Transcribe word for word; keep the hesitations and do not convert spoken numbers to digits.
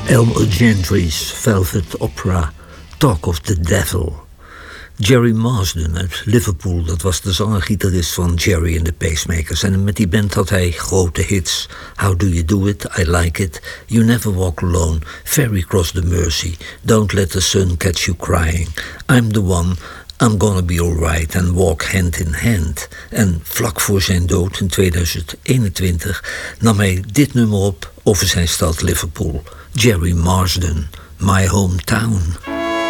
Elmer Gentry's Velvet Opera, Talk of the Devil. Jerry Marsden uit Liverpool, dat was de zanger-gitarist van Jerry and the Pacemakers. En met die band had hij grote hits. How Do You Do It, I Like It, You Never Walk Alone, Ferry Cross the Mersey, Don't Let the Sun Catch You Crying, I'm the One, I'm Gonna Be Alright en Walk Hand in Hand. En vlak voor zijn dood in tweeduizend eenentwintig nam hij dit nummer op over zijn stad Liverpool. Jerry Marsden, My Hometown.